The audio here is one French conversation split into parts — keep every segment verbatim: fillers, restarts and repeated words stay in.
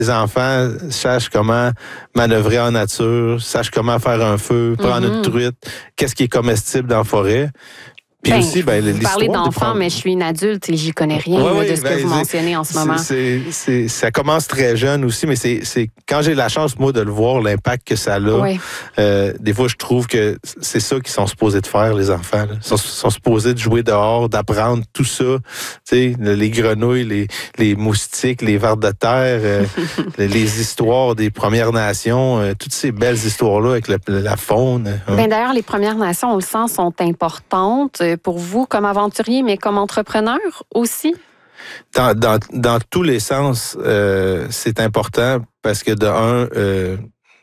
les enfants sachent comment manœuvrer en nature, sachent comment faire un feu, prendre mm-hmm. une truite, qu'est-ce qui est comestible dans la forêt. Puis ben, aussi, ben, vous parlez d'enfants, mais je suis une adulte et j'y connais rien oui, là, oui, de ce ben, que vous mentionnez en ce moment. C'est, c'est, ça commence très jeune aussi, mais c'est, c'est quand j'ai la chance, moi, de le voir, l'impact que ça a, oui. euh, des fois, je trouve que c'est ça qu'ils sont supposés de faire, les enfants. Là. Ils sont, sont supposés de jouer dehors, d'apprendre tout ça. Tu sais, les grenouilles, les, les moustiques, les vers de terre, euh, les histoires des Premières Nations, euh, toutes ces belles histoires-là avec la, la faune. Hein. Ben, d'ailleurs, les Premières Nations, on le sent, sont importantes pour vous comme aventurier, mais comme entrepreneur aussi? Dans, dans, dans tous les sens, euh, c'est important parce que de un, euh,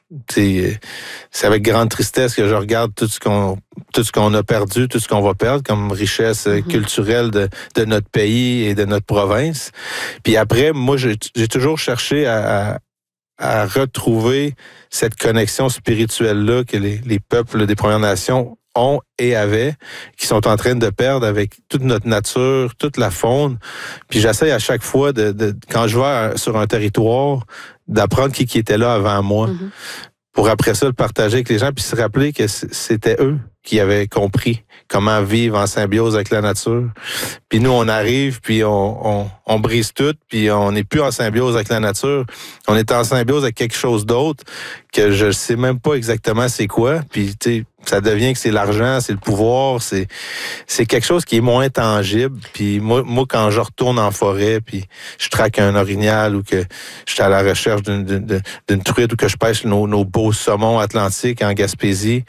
c'est, c'est avec grande tristesse que je regarde tout ce qu'on tout ce qu'on a perdu, tout ce qu'on va perdre comme richesse mm-hmm. culturelle de, de notre pays et de notre province. Puis après, moi, j'ai, j'ai toujours cherché à, à à retrouver cette connexion spirituelle-là que les, les peuples des Premières Nations ont et avaient, qui sont en train de perdre avec toute notre nature, toute la faune. Puis j'essaie à chaque fois, de, de quand je vais sur un territoire, d'apprendre qui, qui était là avant moi, mm-hmm. pour après ça le partager avec les gens, puis se rappeler que c'était eux qui avaient compris comment vivre en symbiose avec la nature. Puis nous, on arrive, puis on, on, on brise tout, puis on n'est plus en symbiose avec la nature. On est en symbiose avec quelque chose d'autre que je sais même pas exactement c'est quoi. Puis, tu sais, ça devient que c'est l'argent, c'est le pouvoir, c'est c'est quelque chose qui est moins tangible. Puis moi, moi quand je retourne en forêt, puis je traque un orignal ou que je suis à la recherche d'une, d'une, d'une truite ou que je pêche nos, nos beaux saumons atlantiques en Gaspésie,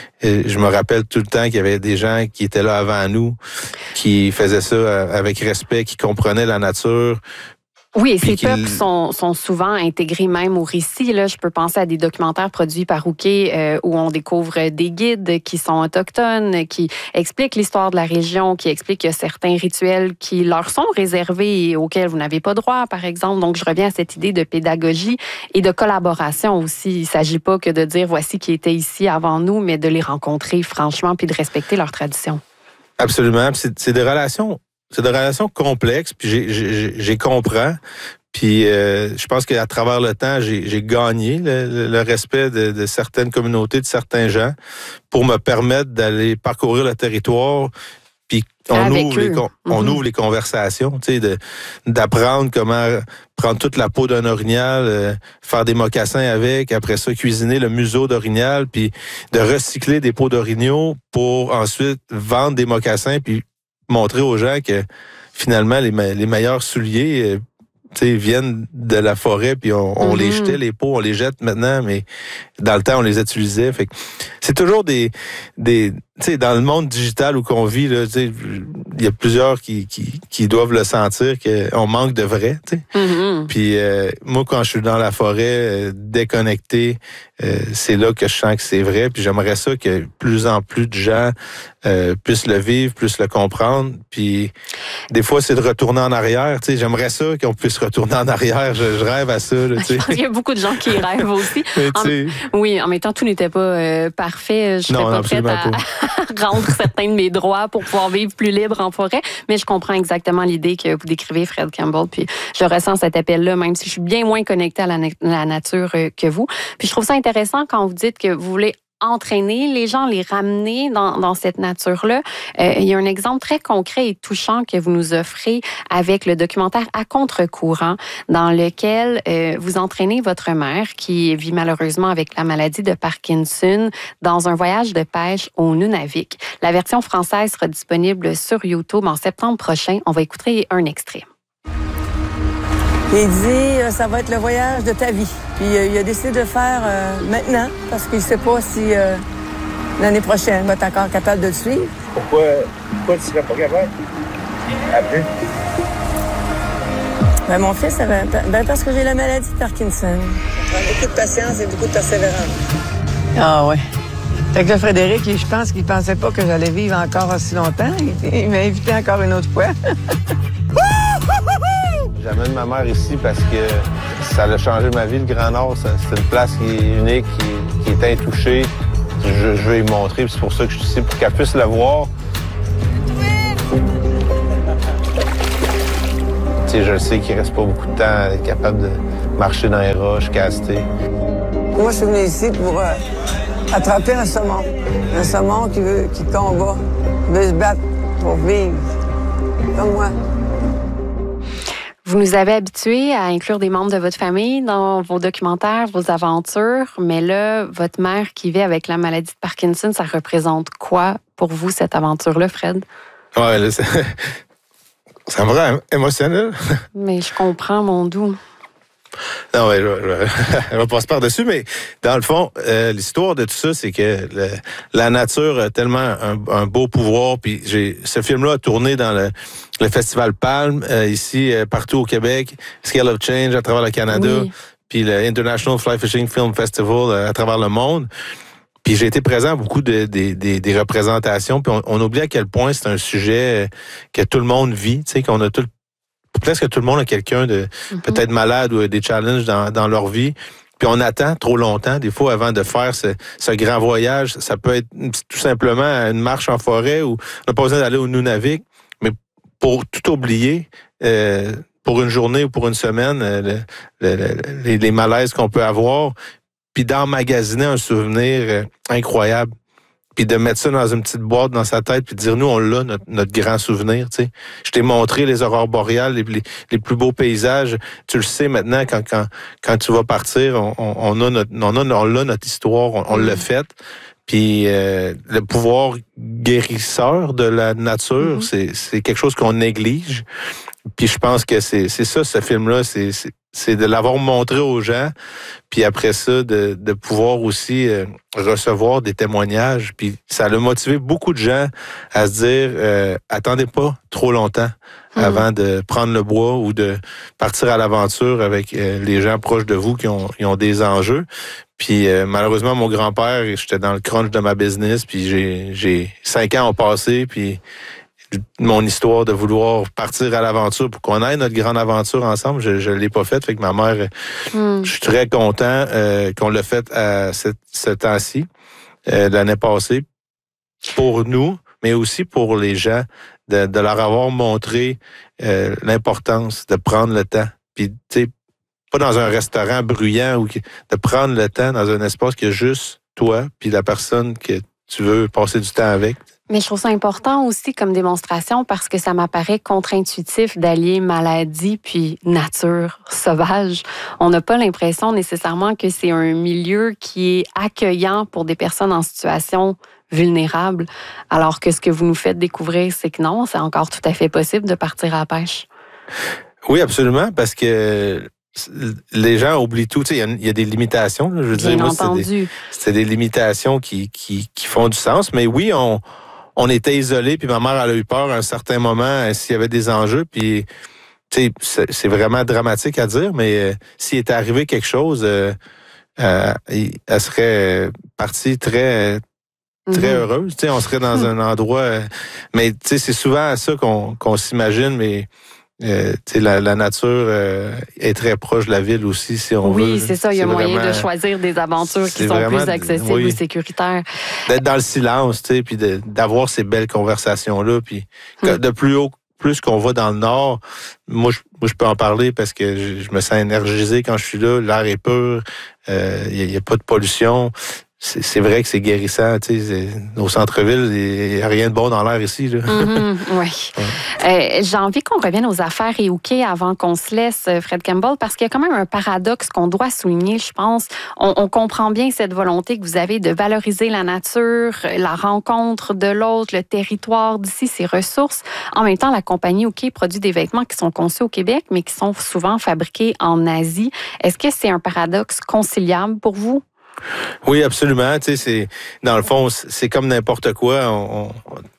je me rappelle tout le temps qu'il y avait des gens qui étaient là avant nous, qui faisaient ça avec respect, qui comprenaient la nature. Oui, et ces peuples sont, sont souvent intégrés même au récit. Là, je peux penser à des documentaires produits par Ouké euh, où on découvre des guides qui sont autochtones, qui expliquent l'histoire de la région, qui expliquent qu'il y a certains rituels qui leur sont réservés et auxquels vous n'avez pas droit, par exemple. Donc, je reviens à cette idée de pédagogie et de collaboration aussi. Il ne s'agit pas que de dire voici qui était ici avant nous, mais de les rencontrer franchement puis de respecter leurs traditions. Absolument. C'est, c'est des relations... C'est des relations complexes, puis j'ai, j'ai, j'ai comprends. Puis euh, je pense qu'à travers le temps, j'ai, j'ai gagné le, le respect de, de certaines communautés, de certains gens, pour me permettre d'aller parcourir le territoire. Puis on ouvre les on mm-hmm. ouvre les conversations, tu sais, de d'apprendre comment prendre toute la peau d'un orignal, euh, faire des mocassins avec, après ça cuisiner le museau d'orignal, puis de recycler des peaux d'orignaux pour ensuite vendre des mocassins, puis montrer aux gens que finalement les, me- les meilleurs souliers euh, viennent de la forêt, puis on, on mm-hmm. les jetait, les peaux, on les jette maintenant, mais dans le temps, on les utilisait. Fait que c'est toujours des... des tu sais, dans le monde digital où qu'on vit, là, tu sais, il y a plusieurs qui, qui, qui doivent le sentir qu'on manque de vrai, tu sais. Mm-hmm. Puis euh, moi, quand je suis dans la forêt, euh, déconnecté, euh, c'est là que je sens que c'est vrai. Puis j'aimerais ça que plus en plus de gens euh, puissent le vivre, puissent le comprendre. Puis des fois, c'est de retourner en arrière, tu sais. J'aimerais ça qu'on puisse retourner en arrière. Je, je rêve à ça, là, tu sais. Je pense qu'il y a beaucoup de gens qui y rêvent aussi. Mais, en, oui, en même temps, tout n'était pas euh, parfait. Je serais non, pas prête à... Pas. rendre certains de mes droits pour pouvoir vivre plus libre en forêt. Mais je comprends exactement l'idée que vous décrivez, Fred Campbell. Puis je ressens cet appel-là, même si je suis bien moins connectée à la, na- la nature que vous. Puis je trouve ça intéressant quand vous dites que vous voulez entraîner les gens, les ramener dans, dans cette nature-là. Euh, il y a un exemple très concret et touchant que vous nous offrez avec le documentaire À contre-courant, dans lequel euh, vous entraînez votre mère qui vit malheureusement avec la maladie de Parkinson dans un voyage de pêche au Nunavik. La version française sera disponible sur YouTube en septembre prochain. On va écouter un extrait. Il dit, ça va être le voyage de ta vie. Puis euh, il a décidé de le faire euh, maintenant, parce qu'il ne sait pas si euh, l'année prochaine, il va être encore capable de le suivre. Pourquoi, pourquoi tu ne serais pas capable? Après? Ben, mon fils, avait, ben, parce que j'ai la maladie de Parkinson. Ça prend beaucoup de patience et beaucoup de persévérance. Ah ouais. Fait que là, Frédéric, je pense qu'il ne pensait pas que j'allais vivre encore aussi longtemps. Il, il m'a invité encore une autre fois. J'amène ma mère ici parce que ça a changé ma vie, le Grand Nord. C'est une place qui est unique, qui, qui est intouchée. Je, je vais lui montrer, puis c'est pour ça que je suis ici, pour qu'elle puisse le voir. Tu sais, je sais qu'il reste pas beaucoup de temps à être capable de marcher dans les roches, caster. Moi, je suis venu ici pour euh, attraper un saumon. Un saumon qui veut, qui combat, qui veut se battre pour vivre, comme moi. Vous nous avez habitués à inclure des membres de votre famille dans vos documentaires, vos aventures, mais là, votre mère qui vit avec la maladie de Parkinson, ça représente quoi pour vous, cette aventure-là, Fred? Ouais, là, c'est... ça me rend émotionnel. Mais je comprends, mon doux. Non, ouais, je, je, je vais passer par-dessus, mais dans le fond, euh, l'histoire de tout ça, c'est que le, la nature a tellement un, un beau pouvoir. Puis j'ai ce film-là a tourné dans le, le Festival Palme, euh, ici, euh, partout au Québec, Scale of Change à travers le Canada, oui. Puis le International Fly Fishing Film Festival euh, à travers le monde. Puis j'ai été présent à beaucoup de, de, de, des représentations, puis on, on oublie à quel point c'est un sujet que tout le monde vit, tu sais, qu'on a tout presque tout le monde a quelqu'un de mm-hmm. peut-être malade ou des challenges dans, dans leur vie. Puis on attend trop longtemps, des fois, avant de faire ce, ce grand voyage. Ça peut être tout simplement une marche en forêt ou on n'a pas besoin d'aller au Nunavik. Mais pour tout oublier, euh, pour une journée ou pour une semaine, le, le, le, les, les malaises qu'on peut avoir, puis d'emmagasiner un souvenir incroyable. Puis de mettre ça dans une petite boîte dans sa tête, puis de dire, nous, on l'a, notre, notre grand souvenir, tu sais. Je t'ai montré les aurores boréales, les, les, les plus beaux paysages. Tu le sais maintenant, quand, quand, quand tu vas partir, on, on, on a notre, on a, on l'a notre histoire, on, on l'a faite. Puis euh, le pouvoir guérisseur de la nature, mm-hmm. c'est, c'est quelque chose qu'on néglige. Puis je pense que c'est, c'est ça, ce film-là, c'est, c'est, c'est de l'avoir montré aux gens, puis après ça, de, de pouvoir aussi euh, recevoir des témoignages. Puis ça a motivé beaucoup de gens à se dire, euh, attendez pas trop longtemps mmh. avant de prendre le bois ou de partir à l'aventure avec euh, les gens proches de vous qui ont, qui ont des enjeux. Puis euh, malheureusement, mon grand-père, j'étais dans le crunch de ma business, puis j'ai, j'ai cinq ans ont passé, puis mon histoire de vouloir partir à l'aventure pour qu'on aille notre grande aventure ensemble, je ne l'ai pas faite. Fait que ma mère, mm. je suis très content euh, qu'on l'a fait à ce, ce temps-ci, euh, l'année passée, pour nous, mais aussi pour les gens, de, de leur avoir montré euh, l'importance de prendre le temps. Puis, tu sais, pas dans un restaurant bruyant, ou de prendre le temps dans un espace qui est juste toi, puis la personne que tu veux passer du temps avec. Mais je trouve ça important aussi comme démonstration parce que ça m'apparaît contre-intuitif d'allier maladie puis nature sauvage. On n'a pas l'impression nécessairement que c'est un milieu qui est accueillant pour des personnes en situation vulnérable, alors que ce que vous nous faites découvrir, c'est que non, c'est encore tout à fait possible de partir à la pêche. Oui, absolument, parce que les gens oublient tout. Il y, y a des limitations. Là, je veux Bien dire, moi, entendu. C'est des, c'est des limitations qui, qui, qui font du sens. Mais oui, on, on était isolés, puis ma mère elle a eu peur à un certain moment s'il y avait des enjeux. Puis, tu sais, c'est, c'est vraiment dramatique à dire, mais euh, s'il était arrivé quelque chose, euh, euh, elle serait partie très... très mm-hmm. heureuse. Tu sais, on serait dans mm-hmm. un endroit... Euh, mais tu sais, c'est souvent à ça qu'on, qu'on s'imagine, mais... Euh, la, la nature euh, est très proche de la ville aussi, si on oui, veut. Oui, c'est ça. Il y a moyen vraiment, de choisir des aventures qui sont vraiment, plus accessibles oui, ou sécuritaires. D'être dans le silence, tu sais, puis de, d'avoir ces belles conversations-là. Puis hum. de plus haut, plus qu'on va dans le nord, moi je, moi, je peux en parler parce que je, je me sens énergisé quand je suis là. L'air est pur, il euh, n'y a, a pas de pollution. C'est, c'est vrai que c'est guérissant, tu sais, au centre-ville, il n'y a rien de bon dans l'air ici, là. Mm-hmm, oui. Ouais. Euh, j'ai envie qu'on revienne aux affaires et au quai avant qu'on se laisse, Fred Campbell, parce qu'il y a quand même un paradoxe qu'on doit souligner, je pense. On, on comprend bien cette volonté que vous avez de valoriser la nature, la rencontre de l'autre, le territoire d'ici, ses ressources. En même temps, la compagnie OK produit des vêtements qui sont conçus au Québec, mais qui sont souvent fabriqués en Asie. Est-ce que c'est un paradoxe conciliable pour vous? Oui, absolument. Tu sais, c'est dans le fond, c'est comme n'importe quoi. On,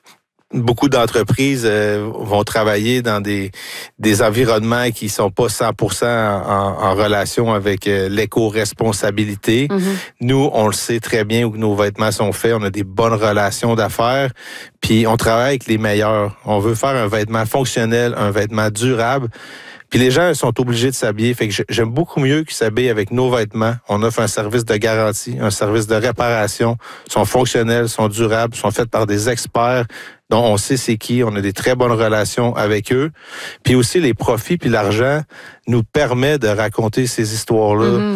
on, beaucoup d'entreprises euh, vont travailler dans des des environnements qui sont pas cent pour cent en, en relation avec euh, l'éco-responsabilité. Mm-hmm. Nous, on le sait très bien où nos vêtements sont faits. On a des bonnes relations d'affaires. Puis on travaille avec les meilleurs. On veut faire un vêtement fonctionnel, un vêtement durable. Puis les gens sont obligés de s'habiller. Fait que j'aime beaucoup mieux qu'ils s'habillent avec nos vêtements. On offre un service de garantie, un service de réparation. Ils sont fonctionnels, sont durables, sont faits par des experts Donc, on sait c'est qui, on a des très bonnes relations avec eux. Puis aussi, les profits puis l'argent nous permet de raconter ces histoires-là. Mm-hmm.